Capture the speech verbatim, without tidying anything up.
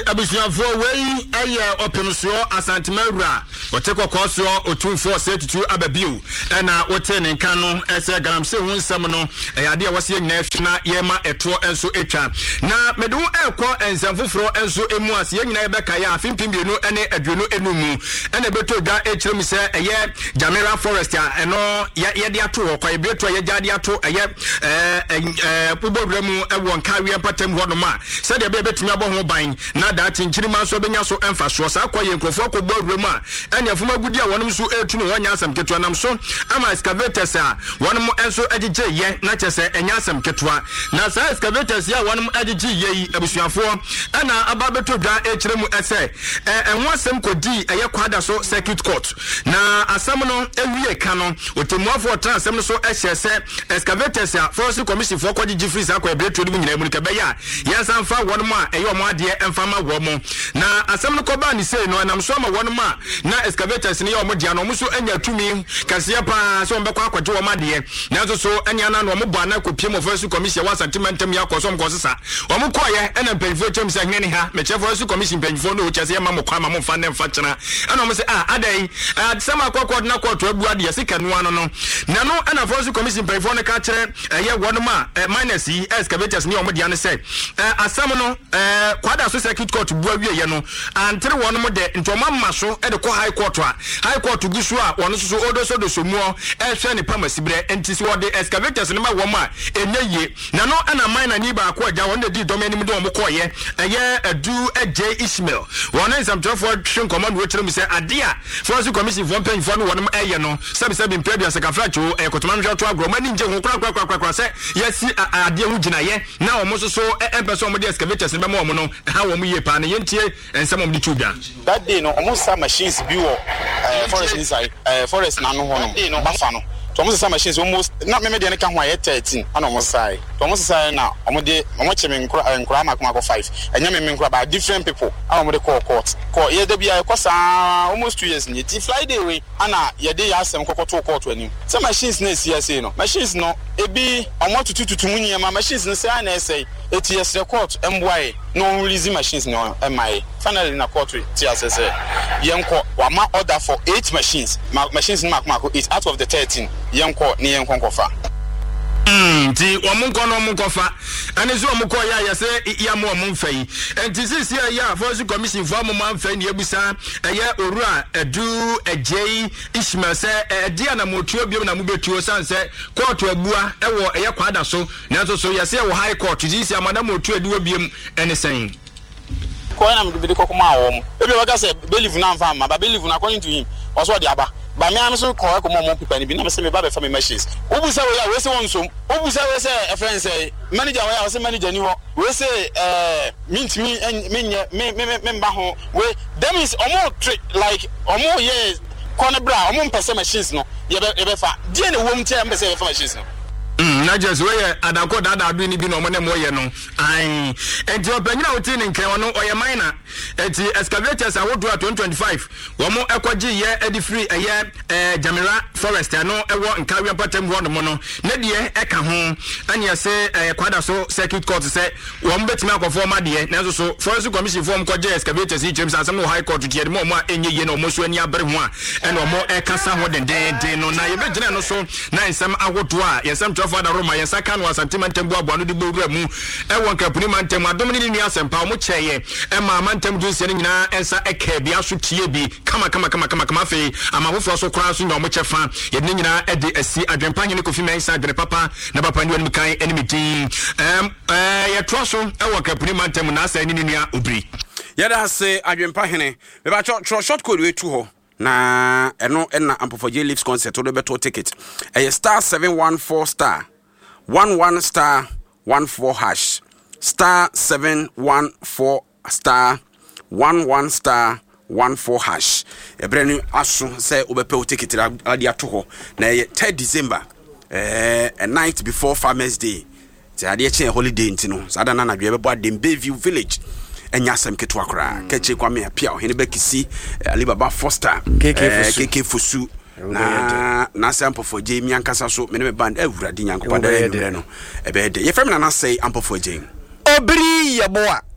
Abusiafo wei eye opemso asantemawura woteko koso otumfo setutu ababiu na wote ne nka no ese garamse hu nsam no eyade a wose nyina afina yema eto enso etwa na medu ekọ ensafoforo enso emu ase nyina yebeka ya afimpimbenu ene aduonu enumu ene beto ga echirem se eye Jamira Forest a eno yede ato ho kwa ebeto ye jade ato eye eh pobodremu ewo nkawe patam ho no ma se de be betumi abo ho ban na da tinchirima so benya so emfa so sa kwa ye nkrofo ko bodremu a ene afuma gudi a wonum so etunu wonya asam keto nam so ama excavators a wonum enso agije ye na chese enya asam keto na sa excavators ya wonum agije ye yi abusuafo ana ababeto dwa echiremu ese enwo asam kodi eye kwada so circuit court na asam no ewie ka no otemuafo transam no so ehye se excavators a forest commission for kwagije free sa kwa ebreto ni nyina mu nkebe ya yansan fa wonum a eye omo ade emfama womo na asam no koba ni sei no anam so ma wonum a na excavators ni omo dia no omo so anya tumi kase pa so mbekwa akwaje wo made na so so anya na no omo bo na kopiem of forest commission wa sentimentum ya koso mko sesa omo koye ena mpanyifo chem se hene ha meche forest commission mpanyifo no chese ma mo kwa ma mo fa ne mfa kyena ana omo se ah adai asam akokod na koto abu ade sika no ano no na no ena forest commission mpanyifo ne ka kire eye wonum a minus yi excavators ni omo dia ne se asam no kwada so circuit court bu awie ye no antre wonum de ntoma maso e de ko high court a high court gusu a wono so odo so do so mu e hwe ne pamasibre entisi wo de excavators ne ma wo ma enye ye na no ana mine ni ba ko agya won de di dom anim de wo ko ye eye adu eje Ismail won ensam twelve hwe command wo kire mi se ade a force commission for pen for no wonum eye no sabi sabi mpebia se ka fracho e kotoman hwe to agro mani nje ho kra kra kra kra se yesi ade hu gina ye na wo mo so so e person mo de excavators ne ba mo no ha wo mo ye pa na yentie ensam mo de chuda that day no almost some machines bi wo forest inside uh, forest na no ho no bafa no to almost some machines almost na me me de ne ka ho aye thirteen ana almost sai to almost sai na omo de omo cheme nkura nkura makoma ko five enya me me nkura ba different people ana omo de call court ko ye da bia ko sa almost two years ni ti Friday we ana ye de ya asem kokoto court ani some machines na C S A no machines no ebi omo tutututu munye ma machines no sai na say eti yes court mbwae no release machines no mai finally na court ti asese yenko wa ma order for eight machines ma, machines mark mark eight out of the thirteen yenko ni yenko kofa mm ti omunko no omunko fa ani so omunko ya ya se ya mo omunfai enti sisi ya force commission for mo manfai ni ebusa eye orura edu ejei Ismail se dia na motuo biom na mubetuo sanse court abua ewo eye kwada so na so so ya se wo high court sisi amana motuo edu biom ene sen ko na me bi ko kuma awom ebi waka se believe na mfa ma ba believe na according to him also di aba ba me am so ko ko mo mo pipa ni bi na me se me ba be fa me machines obusa we ya we se won so obusa we se e friend say manager we ya we se manager ni ho we se eh mint me me me me mba ho we them is omo like omo ye corner bra omo mpese machines no ye be ye be fa die ne wom tie mpese ye fa machines no mm na just we adako dada adu ni bi no mo ne mo ye no ai enti opanyina oti ni nkan wono oye miner enti excavators awodo twenty twenty-five wo mo ekogi ye edi free eye eh Jamira Forest no ewo nkawe patam ho no mo no ne de eka ho anya se eh kwada so circuit court se wo mo betimi akofo ma de na so so forest commission form koje excavators i chems asem no high court tie de mo mo enye ye no mo so ani abere ho a ene o mo ekasa ho den den no na ye begina no so na ensem awodo a yesem Father Roma yesaka no asentimentem bo abo no de bowura mu e won kapuni mantem adom ni ni asempa mo cheye e ma mantem du se nyina ensa eka bia so tie bi kama kama kama kama kama fe ama hofo so kora so nyomo chefa ye ni nyina e de asi adwempa hene kofi mensa de papa na papa ni won kan enemy team em eh ye troso e won kapuni mantem na asa ni ni nua obri ye da se adwempa hene me ba cho short code we tu ho na eno ena ampofoje lives concert o do beto ticket eh star seven one four star one one star one four hash star seven one four star one one star one four hash ebrenu aso say obepe ticket ade ato ho na third December eh a night before Farmers Day ti ade eche holiday ntino sada na na dwe bebo Adem Bayview village enya asem keto akra keche kwa me apia ohene bekisi Alibaba Foster K K Fosu na na sample for Jamie ankasa so me me band awurade nyankopade no ebe de ye frem na na say ample for Jamie obri yeboa